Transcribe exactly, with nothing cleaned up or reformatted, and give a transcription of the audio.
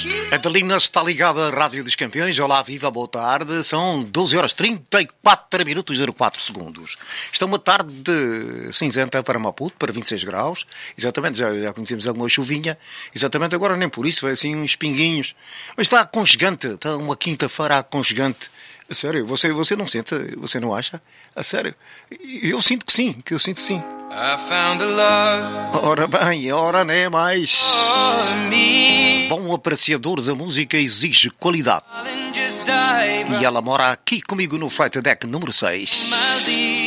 A Adelina está ligada à Rádio dos Campeões. Olá, viva, boa tarde. São doze horas trinta e quatro minutos e zero quatro segundos. Está uma tarde cinzenta para Maputo, para vinte e seis graus. Exatamente, já, já conhecemos alguma chuvinha. Exatamente, agora nem por isso, foi assim uns pinguinhos. Mas está aconchegante, está uma quinta-feira aconchegante. A sério, você, você não sente, você não acha? A sério, eu sinto que sim, que eu sinto sim. I found a love. Ora bem, ora nem mais. Bom apreciador da música exige qualidade. E ela mora aqui comigo no Flight Deck número seis.